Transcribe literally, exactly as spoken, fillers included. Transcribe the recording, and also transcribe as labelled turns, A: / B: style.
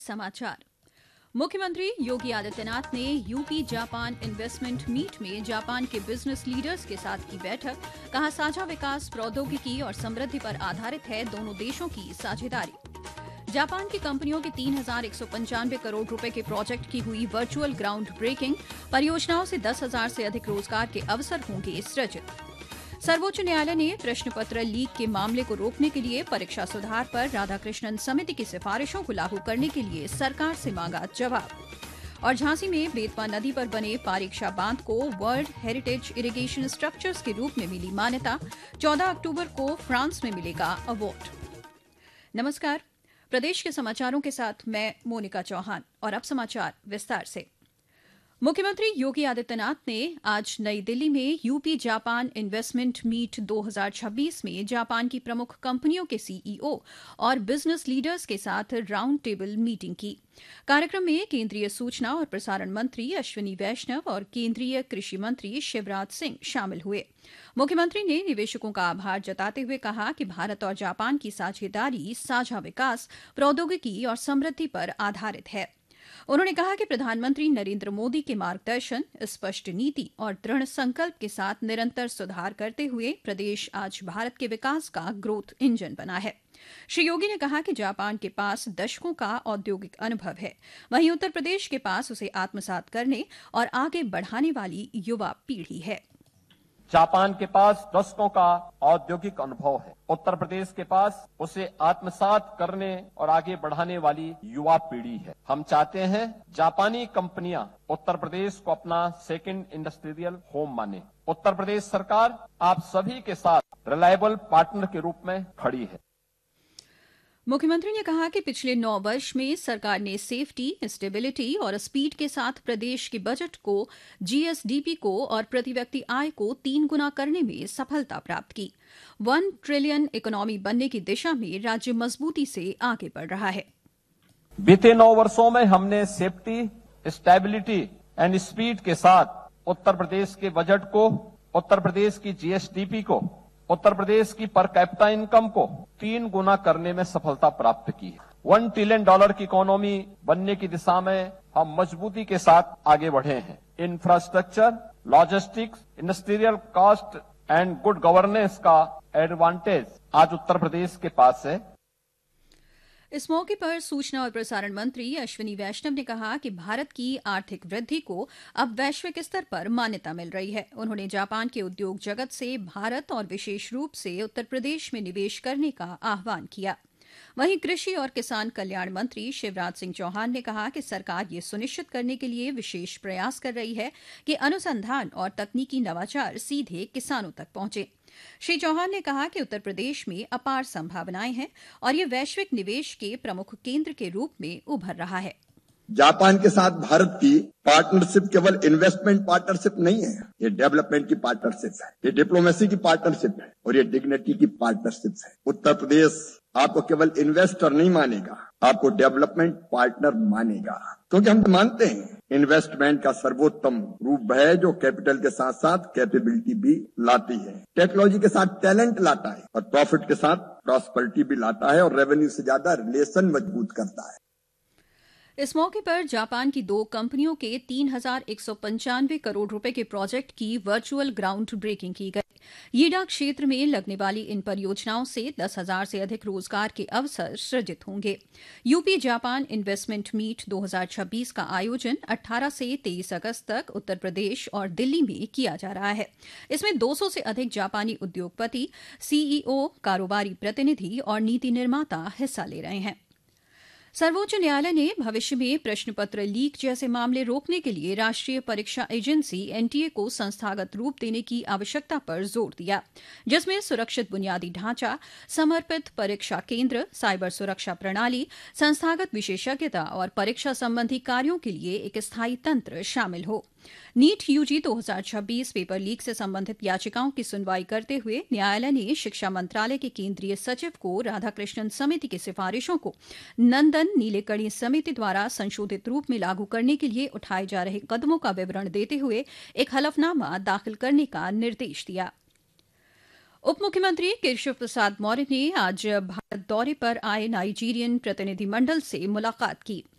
A: समाचार। मुख्यमंत्री योगी आदित्यनाथ ने यूपी जापान इन्वेस्टमेंट मीट में जापान के बिजनेस लीडर्स के साथ की बैठक। कहा, साझा विकास प्रौद्योगिकी और समृद्धि पर आधारित है दोनों देशों की साझेदारी। जापान की कंपनियों के तीन हजार एक सौ पंचानवे करोड़ रुपए के प्रोजेक्ट की हुई वर्चुअल ग्राउंड ब्रेकिंग। परियोजनाओं से दस हजार से अधिक रोजगार के अवसर होंगे सृजित। सर्वोच्च न्यायालय ने प्रश्न पत्र लीक के मामले को रोकने के लिए परीक्षा सुधार पर राधाकृष्णन समिति की सिफारिशों को लागू करने के लिए सरकार से मांगा जवाब। और झांसी में बेतवा नदी पर बने पारीक्षा बांध को वर्ल्ड हेरिटेज इरिगेशन स्ट्रक्चर्स के रूप में मिली मान्यता। चौदह अक्टूबर को फ्रांस में मिलेगा अवार्ड। नमस्कार, प्रदेश के समाचारों के साथ मैं मोनिका चौहान। और अब समाचार विस्तार से। मुख्यमंत्री योगी आदित्यनाथ ने आज नई दिल्ली में यूपी जापान इन्वेस्टमेंट मीट दो हज़ार छब्बीस में जापान की प्रमुख कंपनियों के सीईओ और बिजनेस लीडर्स के साथ राउंड टेबल मीटिंग की। कार्यक्रम में केंद्रीय सूचना और प्रसारण मंत्री अश्विनी वैष्णव और केंद्रीय कृषि मंत्री शिवराज सिंह शामिल हुए। मुख्यमंत्री ने निवेशकों का आभार जताते हुए कहा कि भारत और जापान की साझेदारी साझा विकास, प्रौद्योगिकी और समृद्धि पर आधारित है। उन्होंने कहा कि प्रधानमंत्री नरेंद्र मोदी के मार्गदर्शन, स्पष्ट नीति और दृढ़ संकल्प के साथ निरंतर सुधार करते हुए प्रदेश आज भारत के विकास का ग्रोथ इंजन बना है। श्री योगी ने कहा कि जापान के पास दशकों का औद्योगिक अनुभव है, वहीं उत्तर प्रदेश के पास उसे आत्मसात करने और आगे बढ़ाने वाली युवा पीढ़ी है।
B: जापान के पास दशकों का औद्योगिक अनुभव है, उत्तर प्रदेश के पास उसे आत्मसात करने और आगे बढ़ाने वाली युवा पीढ़ी है। हम चाहते हैं जापानी कंपनियां उत्तर प्रदेश को अपना सेकंड इंडस्ट्रियल होम माने। उत्तर प्रदेश सरकार आप सभी के साथ रिलायबल पार्टनर के रूप में खड़ी है।
A: मुख्यमंत्री ने कहा कि पिछले नौ वर्ष में सरकार ने सेफ्टी, स्टेबिलिटी और स्पीड के साथ प्रदेश के बजट को, जीएसडीपी को और प्रति व्यक्ति आय को तीन गुना करने में सफलता प्राप्त की। वन ट्रिलियन इकोनॉमी बनने की दिशा में राज्य मजबूती से आगे बढ़ रहा है।
B: बीते नौ वर्षों में हमने सेफ्टी, स्टेबिलिटी एंड स्पीड के साथ उत्तर प्रदेश के बजट को, उत्तर प्रदेश की जीएसडीपी को, उत्तर प्रदेश की पर कैपिटा इनकम को तीन गुना करने में सफलता प्राप्त की है। वन ट्रिलियन डॉलर की इकोनॉमी बनने की दिशा में हम मजबूती के साथ आगे बढ़े हैं। Infrastructure, logistics, industrial cost and good governance का एडवांटेज आज उत्तर प्रदेश के पास है।
A: इस मौके पर सूचना और प्रसारण मंत्री अश्विनी वैष्णव ने कहा कि भारत की आर्थिक वृद्धि को अब वैश्विक स्तर पर मान्यता मिल रही है। उन्होंने जापान के उद्योग जगत से भारत और विशेष रूप से उत्तर प्रदेश में निवेश करने का आह्वान किया। वहीं कृषि और किसान कल्याण मंत्री शिवराज सिंह चौहान ने कहा कि सरकार ये सुनिश्चित करने के लिए विशेष प्रयास कर रही है कि अनुसंधान और तकनीकी नवाचार सीधे किसानों तक पहुंचे। श्री चौहान ने कहा कि उत्तर प्रदेश में अपार संभावनाएं हैं और ये वैश्विक निवेश के प्रमुख केंद्र के रूप में उभर रहा है।
C: जापान के साथ भारत की पार्टनरशिप केवल इन्वेस्टमेंट पार्टनरशिप नहीं है, ये डेवलपमेंट की पार्टनरशिप है, ये डिप्लोमेसी की पार्टनरशिप है और ये डिग्निटी की पार्टनरशिप है। उत्तर प्रदेश आपको केवल इन्वेस्टर नहीं मानेगा, आपको डेवलपमेंट पार्टनर मानेगा, क्योंकि हम मानते हैं इन्वेस्टमेंट का सर्वोत्तम रूप है जो कैपिटल के साथ साथ कैपेबिलिटी भी लाती है, टेक्नोलॉजी के साथ टैलेंट लाता है और प्रॉफिट के साथ प्रॉस्पेरिटी भी लाता है और रेवेन्यू से ज्यादा रिलेशन मजबूत करता है।
A: इस मौके पर जापान की दो कंपनियों के तीन हजार एक सौ पंचानवे करोड़ रुपए के प्रोजेक्ट की वर्चुअल ग्राउंड ब्रेकिंग की गई। यीडा क्षेत्र में लगने वाली इन परियोजनाओं से दस हजार से अधिक रोजगार के अवसर सृजित होंगे। यूपी जापान इन्वेस्टमेंट मीट दो हज़ार छब्बीस का आयोजन अठारह से तेईस अगस्त तक उत्तर प्रदेश और दिल्ली में किया जा रहा है। इसमें दो सौ से अधिक जापानी उद्योगपति, सीईओ, कारोबारी प्रतिनिधि और नीति निर्माता हिस्सा ले रहे हैं। सर्वोच्च न्यायालय ने भविष्य में प्रश्न पत्र लीक जैसे मामले रोकने के लिए राष्ट्रीय परीक्षा एजेंसी एनटीए को संस्थागत रूप देने की आवश्यकता पर जोर दिया, जिसमें सुरक्षित बुनियादी ढांचा, समर्पित परीक्षा केंद्र, साइबर सुरक्षा प्रणाली, संस्थागत विशेषज्ञता और परीक्षा संबंधी कार्यों के लिए एक स्थायी तंत्र शामिल हो। नीट यूजी दो हज़ार छब्बीस पेपर लीक से संबंधित याचिकाओं की सुनवाई करते हुए न्यायालय ने शिक्षा मंत्रालय के केंद्रीय सचिव को राधाकृष्णन समिति की सिफारिशों को नंदन नीलेकणी समिति द्वारा संशोधित रूप में लागू करने के लिए उठाए जा रहे कदमों का विवरण देते हुए एक हलफनामा दाखिल करने का निर्देश दिया। उप मुख्यमंत्री केशव प्रसाद मौर्य ने आज भारत दौरे पर आए नाइजीरियन प्रतिनिधिमंडल से मुलाकात की।